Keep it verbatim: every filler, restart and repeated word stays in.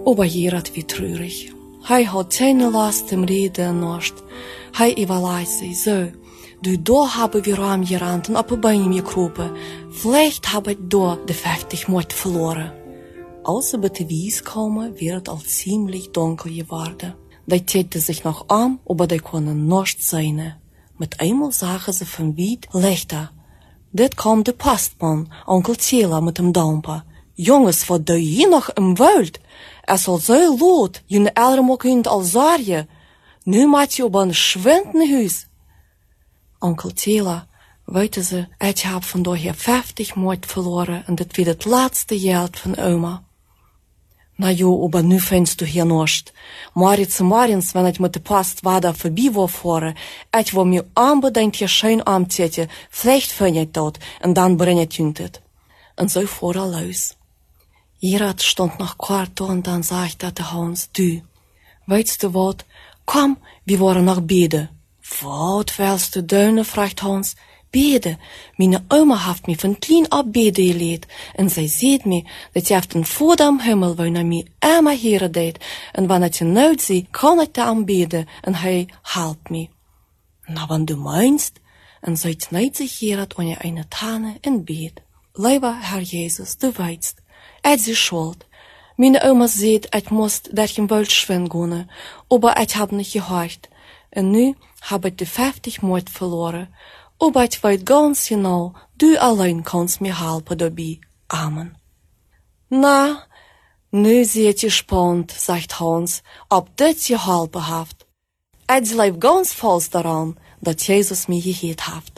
Aber Gerard wie traurig. Hij had keine Last im Reden nicht. Hij überlegt sich so. Du, da haben wir am gerannt und auf bei ihm gekropen. Vielleicht habe ich da die fünfzig Mord verloren. Als sie bei der Wies kamen, wird es ziemlich dunkel geworden. Die täten sich noch an, aber die konnten nichts sehen. Mit einmal sahen sie von weit Lichter. Dit kam der Postmann, Onkel Tila mit dem Damper. Jongens, wat doe je nog im Wald? Es soll so laut, jullie allemaal kunt al zorgen. Nu maakt je op een schwindend huis. Onkel Tila, weten ze, ik heb vandaag hier vijftig moord verloren en dit weer het laatste geld van oma. Na jo, aber nu findest du hier nicht. Moritz und morgens, wenn ich mit der Post weiter vorbei war fahren, ich war mir unbedingt hier schön antäte, vielleicht finde ich dort und dann bringe ich es. Und so fuhr er los. Gerard stand noch kurz da und dann sagte der Hans, du, weißt du was, komm, wir wollen noch beten. Was willst du tun, fragt Hans. Beten. Meine Oma hat mich von klein ab beten gelehrt. Und sie sieht mir, dass ich auf den Vater am Himmel, wo er mir immer hören deed. Und wenn ich ihn nicht sehe, kann ich dann beten. Und er hilft mir. Na, wenn du meinst, und so kneit sich Gerard ohne eine Tanne in Bett. Lieber Herr Jesus, du weißt, ich bin schuld. Meine Oma sieht, ich muss durch den Wald schwingen, aber ich hab nicht gehört. Und nu hab ich die fünfzig Mord verloren. Aber ich weiß ganz genau, du allein kannst mir helfen dabei. Amen. Na, nu seid ihr gespannt, sagt Hans, ob das geholfen hat. Ich glaube ganz fest daran, dass Jesus mir gehört hat.